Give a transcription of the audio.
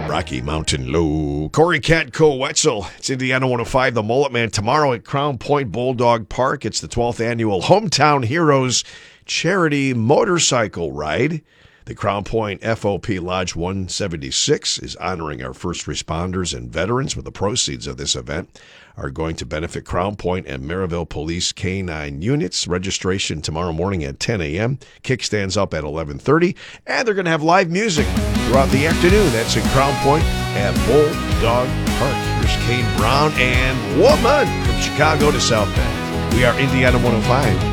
Rocky Mountain Low. Corey Katko Wetzel. It's Indiana 105, the Mullet Man. Tomorrow at Crown Point Bulldog Park, it's the 12th annual Hometown Heroes Charity Motorcycle Ride. The Crown Point FOP Lodge 176 is honoring our first responders and veterans with the proceeds of this event are going to benefit Crown Point and Maryville Police K-9 units. Registration tomorrow morning at 10 a.m. Kickstands up at 11:30. And they're going to have live music throughout the afternoon. That's in Crown Point at Bulldog Park. Here's Kane Brown and Woman from Chicago to South Bend. We are Indiana 105.